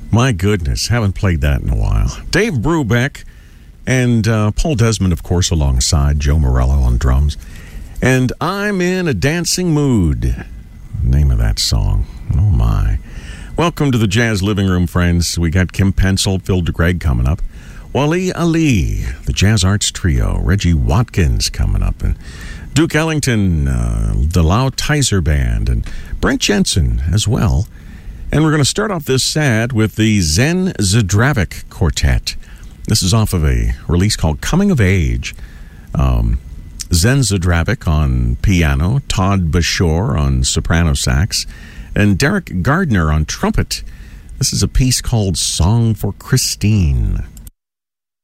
My goodness, haven't played that in a while. Dave Brubeck and Paul Desmond, of course, alongside Joe Morello on drums. And I'm in a dancing mood. Name of that song. Oh, my. Welcome to the Jazz Living Room, friends. We got Kim Pencil, Phil DeGreg coming up. Wally Ali, the Jazz Arts Trio. Reggie Watkins coming up. And Duke Ellington, the Lau Tizer Band. And Brent Jensen as well. And we're going to start off this set with the Zen Zdravik Quartet. This is off of a release called Coming of Age. Zen Zdravik on piano, Todd Bashore on soprano sax, and Derek Gardner on trumpet. This is a piece called Song for Christine.